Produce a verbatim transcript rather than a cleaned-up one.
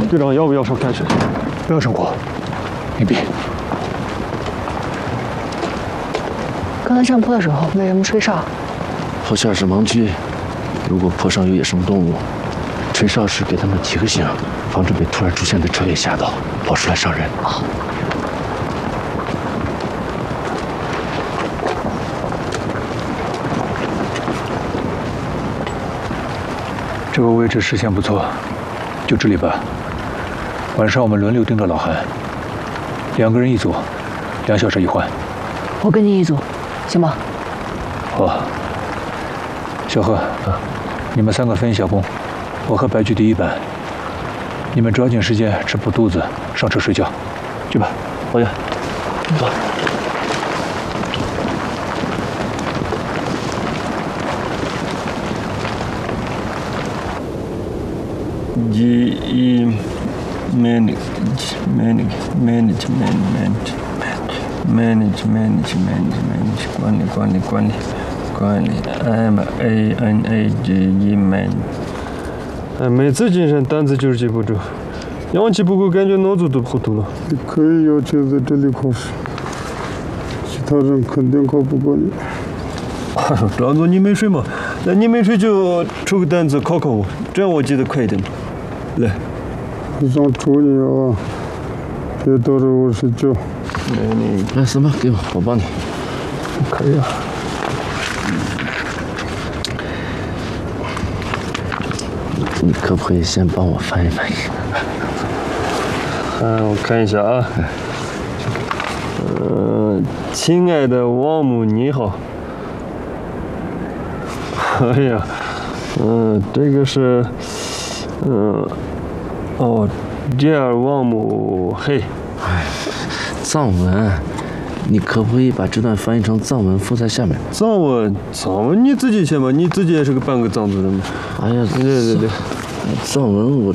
队长要不要上开水？ 不要生火，隐蔽。 刚才上坡的时候为什么吹哨？ 坡下是盲区，如果坡上有野生动物，吹哨是给他们提个醒，防止被突然出现的车给吓到，跑出来伤人。 哦。 这个位置视线不错，就这里吧。晚上我们轮流盯着老韩，两个人一组，两小时一换。 我跟你一组，行吗？ 好。小贺，啊，你们三个分一下工，我和白居第一班。你们抓紧时间吃补肚子，上车睡觉，去吧。 老爷，走。 G E manage manage manage manage manage manage manage 管理管理管理管理 M A N A G E manage。哎，每次进山单子就是记不住，氧气不够，感觉脑子都糊涂了。 你可以要求在这里考试，其他人肯定考不过你。 当做你没睡嘛，那你没睡就出个单子考考我，这样我记得快一点。 来， 我想求你啊，别到时候我睡觉。 来，你来，什么？给我，我帮你。 可以啊。 你可不可以先帮我翻译翻译？ 嗯，我看一下啊。呃，亲爱的王母你好。哎呀，嗯、呃，这个是，嗯、呃。 哦，第二王母嘿， 哎，藏文，你可不可以把这段翻译成藏文附在下面？ 藏文，藏文你自己写嘛，你自己也是个半个藏族人嘛。 哎呀， 对对对， 藏文我